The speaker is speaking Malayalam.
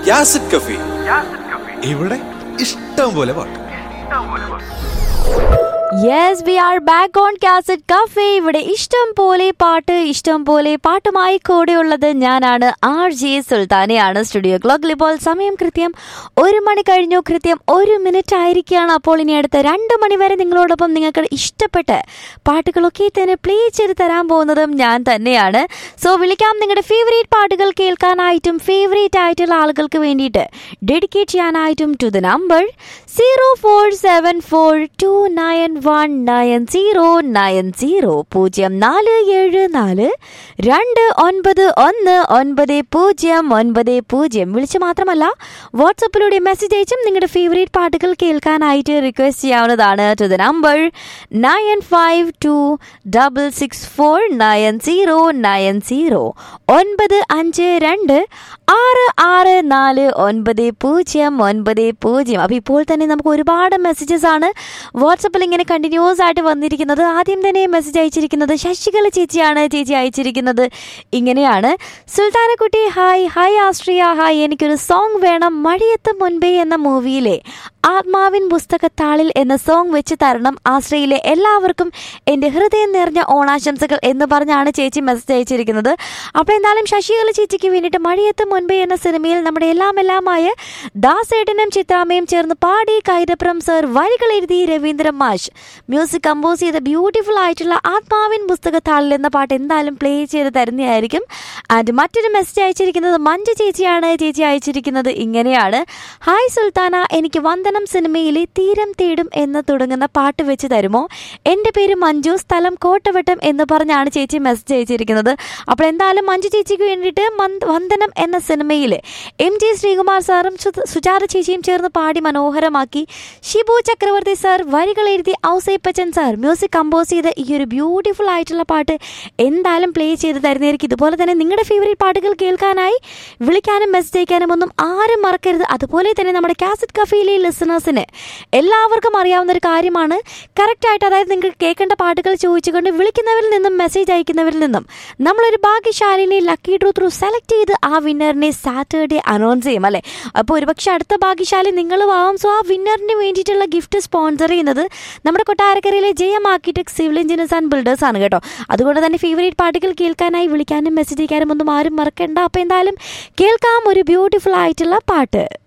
യാസിഡ് കഫി. ഇവിടെ ഇഷ്ടം പോലെ പാട്ട്. Yes, we are back on Cassette Cafe. ഇവിടെ ഇഷ്ടം പോലെ പാട്ടുമായി കൂടെയുള്ളത് ഞാനാണ് RJ സുൽത്താനയാണ്. സ്റ്റുഡിയോ ക്ലോക്കിൽ ഇപ്പോൾ സമയം കൃത്യം 1 മണി കഴിഞ്ഞു, കൃത്യം 1 മിനിറ്റ് ആയിരിക്കുകയാണ്. അപ്പോൾ ഇനി അടുത്ത 2 മണി വരെ നിങ്ങളോടൊപ്പം നിങ്ങൾക്ക് ഇഷ്ടപ്പെട്ട പാട്ടുകളൊക്കെ തന്നെ പ്ലേ ചെയ്ത് തരാൻ പോകുന്നതും ഞാൻ തന്നെയാണ്. സോ വിളിക്കാം നിങ്ങളുടെ ഫേവറേറ്റ് പാട്ടുകൾ കേൾക്കാനായിട്ടും ഫേവറേറ്റ് ആയിട്ടുള്ള ആളുകൾക്ക് വേണ്ടിയിട്ട് ഡെഡിക്കേറ്റ് ചെയ്യാനായിട്ടും ടു ദ നമ്പർ 0474291990 0474291990. വിളിച്ച് മാത്രമല്ല വാട്സപ്പിലൂടെ മെസ്സേജ് അയച്ചും നിങ്ങളുടെ ഫേവറേറ്റ് പാട്ടുകൾ കേൾക്കാനായിട്ട് റിക്വസ്റ്റ് ചെയ്യാവുന്നതാണ് ടു ദ നമ്പർ 9526649090 952-664-9090. അപ്പോൾ ഇപ്പോൾ തന്നെ നമുക്ക് ഒരുപാട് മെസ്സേജസ് ആണ് വാട്സപ്പിൽ ഇങ്ങനെ കണ്ടിന്യൂസ് ആയിട്ട് വന്നിരിക്കുന്നത്. ആദ്യം തന്നെ മെസ്സേജ് അയച്ചിരിക്കുന്നത് ശശികല ചേച്ചിയാണ്. ചേച്ചി അയച്ചിരിക്കുന്നത് ഇങ്ങനെയാണ്: സുൽത്താനക്കുട്ടി ഹായ് ആസ്ട്രിയ ഹായ്, എനിക്കൊരു സോങ് വേണം. മഴയത്ത് മുൻപേ എന്ന മൂവിയിലെ ആത്മാവിൻ പുസ്തകത്താളിൽ എന്ന സോങ് വെച്ച് തരണം. ആശ്രയിലെ എല്ലാവർക്കും എൻ്റെ ഹൃദയം നിറഞ്ഞ ഓണാശംസകൾ എന്ന് പറഞ്ഞാണ് ചേച്ചി മെസ്സേജ് അയച്ചിരിക്കുന്നത്. അപ്പോൾ എന്തായാലും ശശികല ചേച്ചിക്ക് വേണ്ടിയിട്ട് മഴയത്ത് മുൻപേ എന്ന സിനിമയിൽ നമ്മുടെ എല്ലാമായ ദാസേട്ടനും ചിത്രാമ്മയും ചേർന്ന് പാടി കൈതപ്രം സർ വരികൾ എഴുതി രവീന്ദ്രൻ മാഷ് മ്യൂസിക് കമ്പോസ് ചെയ്ത ബ്യൂട്ടിഫുൾ ആയിട്ടുള്ള ആത്മാവിൻ പുസ്തകത്താളിൽ എന്ന പാട്ട് എന്തായാലും പ്ലേ ചെയ്ത് തരുന്നതായിരിക്കും. ആൻഡ് മറ്റൊരു മെസ്സേജ് അയച്ചിരിക്കുന്നത് മഞ്ജു ചേച്ചിയാണ്. ചേച്ചി അയച്ചിരിക്കുന്നത് ഇങ്ങനെയാണ്: ഹായ് സുൽത്താന, എനിക്ക് വന്ദനം സിനിമയിലെ തീരം തേടും എന്ന് തുടങ്ങുന്ന പാട്ട് വെച്ച് തരുമോ? എൻ്റെ പേര് മഞ്ജു, സ്ഥലം കോട്ടവട്ടം എന്ന് പറഞ്ഞാണ് ചേച്ചി മെസ്സേജ് അയച്ചിരിക്കുന്നത്. അപ്പോൾ എന്തായാലും മഞ്ജു ചേച്ചിക്ക് വേണ്ടിയിട്ട് വന്ദനം എന്ന സിനിമയിൽ MG ശ്രീകുമാർ സാറും സുജാത ചേച്ചിയും ചേർന്ന് പാടി മനോഹരമാക്കി ഷിബു ചക്രവർത്തി സാർ വരികൾ എഴുതി ഔസേപ്പച്ചൻ സാർ മ്യൂസിക് കമ്പോസ് ചെയ്ത ഈ ഒരു ബ്യൂട്ടിഫുൾ ആയിട്ടുള്ള പാട്ട് എന്തായാലും പ്ലേ ചെയ്ത് തരുന്നതായിരിക്കും. ഇതുപോലെ തന്നെ നിങ്ങളുടെ ഫേവറേറ്റ് പാട്ടുകൾ കേൾക്കാനായി വിളിക്കാനും മെസ്സേജ് അയക്കാനും ഒന്നും ആരും മറക്കരുത്. അതുപോലെ തന്നെ നമ്മുടെ കാസറ്റ് കഫയിലെ ലിസണേഴ്സിന് എല്ലാവർക്കും അറിയാവുന്ന ഒരു കാര്യമാണ്, കറക്റ്റായിട്ട് അതായത് നിങ്ങൾക്ക് കേൾക്കേണ്ട പാട്ടുകൾ ചോദിച്ചുകൊണ്ട് വിളിക്കുന്നവരിൽ നിന്നും മെസ്സേജ് അയക്കുന്നവരിൽ നിന്നും നമ്മളൊരു ഭാഗ്യശാലിനെ ലക്കി ഡ്രോ ത്രൂ സെലക്ട് ചെയ്ത് ആ വിന്നറിനെ സാറ്റർഡേ അനൗൺസ് ചെയ്യും അല്ലേ. അപ്പോൾ ഒരുപക്ഷെ അടുത്ത ഭാഗ്യശാലി നിങ്ങളും ആവാം. സോ ആ വിന്നറിന് വേണ്ടിയിട്ടുള്ള ഗിഫ്റ്റ് സ്പോൺസർ ചെയ്യുന്നത് നമ്മുടെ കൊട്ടാരക്കരയിലെ JM architect civil engineers and builders ആണ് കേട്ടോ. അതുകൊണ്ട് തന്നെ ഫേവറേറ്റ് പാട്ടുകൾ കേൾക്കാനായി വിളിക്കാനും മെസ്സേജ് അയക്കാനും ഒന്നും ആരും മറക്കണ്ട. അപ്പോൾ എന്തായാലും കേൾക്കാം ഒരു ബ്യൂട്ടിഫുൾ ആയിട്ടുള്ള പാട്ട്.